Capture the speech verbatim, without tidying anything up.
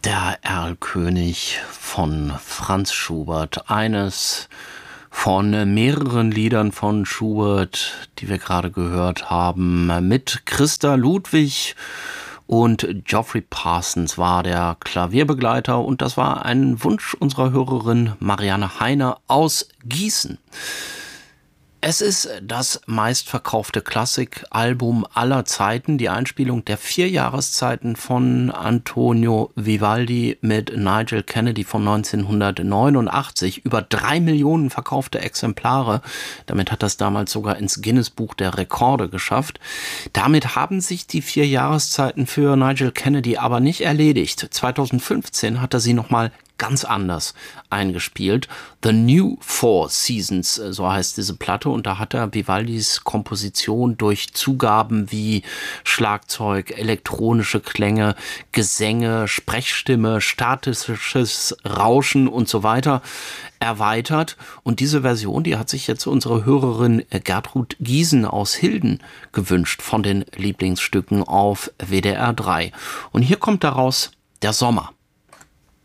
Der Erlkönig von Franz Schubert, eines von mehreren Liedern von Schubert, die wir gerade gehört haben, mit Christa Ludwig und Geoffrey Parsons war der Klavierbegleiter, und das war ein Wunsch unserer Hörerin Marianne Heiner aus Gießen. Es ist das meistverkaufte Klassikalbum aller Zeiten, die Einspielung der vier Jahreszeiten von Antonio Vivaldi mit Nigel Kennedy von neunzehnhundertneunundachtzig. Über drei Millionen verkaufte Exemplare. Damit hat das damals sogar ins Guinness-Buch der Rekorde geschafft. Damit haben sich die vier Jahreszeiten für Nigel Kennedy aber nicht erledigt. zweitausendfünfzehn hat er sie nochmal ganz anders eingespielt. The New Four Seasons, so heißt diese Platte, und da hat er Vivaldis Komposition durch Zugaben wie Schlagzeug, elektronische Klänge, Gesänge, Sprechstimme, statisches Rauschen und so weiter erweitert. Und diese Version, die hat sich jetzt unsere Hörerin Gertrud Giesen aus Hilden gewünscht von den Lieblingsstücken auf W D R drei. Und hier kommt daraus der Sommer.